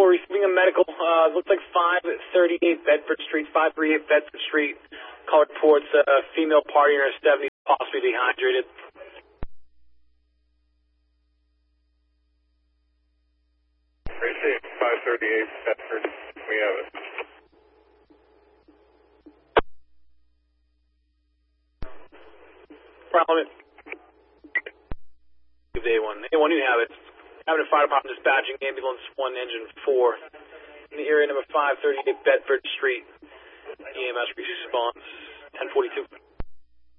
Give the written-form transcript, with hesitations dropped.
4, receiving a medical. Looks like 538 Bedford Street, 538 Bedford Street. Caller reports a female party in her 70s, possibly dehydrated. Appreciate 538 Bedford. We have it. Problem. A1. A1, you have it. Avenue Fire Department dispatching ambulance 1, engine 4. In the area number 538 Bedford Street. EMS response 1042.